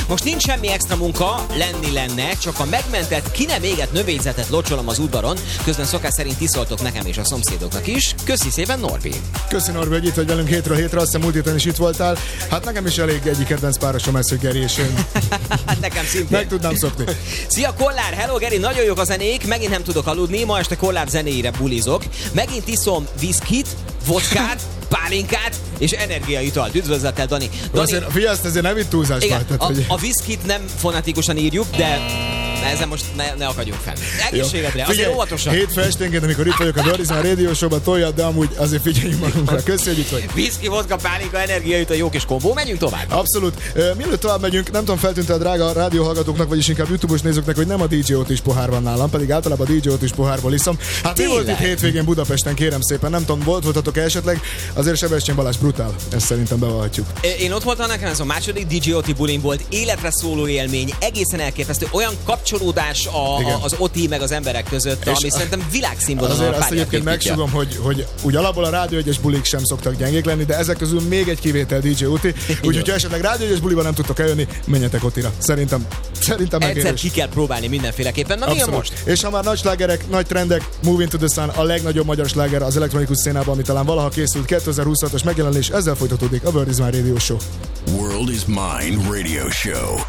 Most nincs semmi extra munka, lenni lenne, csak a megmentett, ki nem égett növényzetet locsolom az udvaron, közben szokás szerint tiszoltok nekem és a szomszédoknak is. Köszi szépen, Norbi! Köszi, Norbi, hogy itt vagy velünk hétről hétre, azt hiszem múlt héten is itt voltál. Hát nekem is elég egyik kedvenc párosom ez, hogy Geri és én. Nekem szintén. Meg tudnám szokni. Szia, Kollár! Hello, Geri! Nagyon jók a zenék, megint nem tudok aludni, ma este Kollár zenéire bulizok. Megint iszom viszkit, vodkát, pálinkát és energiaitalt. Üdvözlettel, Dani. Figyelj, ezért nem itt túlzás már. A viszkit nem fonetikusan írjuk, de ezen most ne akadjunk fel. Egészségedre, azért óvatosan. Hétfő esténként, amikor itt vagyok a Dörzsán Radio Show-ban, toljad, de amúgy azért figyeljünk magunkra. Köszi, hogy itt vagy. Viszki, vodka, pálinka, energiaital, jó kis kombó. Menjünk tovább. Abszolút. Mielőtt tovább megyünk, nem tudom, feltűnt a drága rádióhallgatóknak, vagyis inkább YouTube-os nézőknek, hogy nem a DJ Otis pohár van nálam, pedig általában a DJ Otis pohárból iszom. Hát mi volt itt hétvégén Budapesten, kérem szépen, nem tudom, voltatok esetleg, azért Sebestyén Balázs brutál, ezt szerintem bevallhatjuk. Én ott voltam, nekem ez a második DJ Oti bulim volt, életre szóló élmény, egészen elképesztő, olyan kapcsolódás az Oti meg az emberek között, ami szerintem világszínvonalon. Azért azt egyébként megsugom, hogy úgy alapból a Rádió 1-es bulik sem szoktak gyengék lenni, de ezek közül még egy kivétel DJ Oti, úgyhogy ha esetleg Rádió 1-es buliban nem tudtok eljönni, menjetek Otira. Szerintem megérés. Egyszer ki kell próbálni mindenféleképpen. Na mi a most? És ha már nagy slágerek, nagy trendek, Moving to the Sun, a legnagyobb magyar sláger az elektronikus szcénában, ami talán valaha készült, 2026-os megjelenés, ezzel folytatódik a World is Mine Radio Show. World is Mine Radio Show.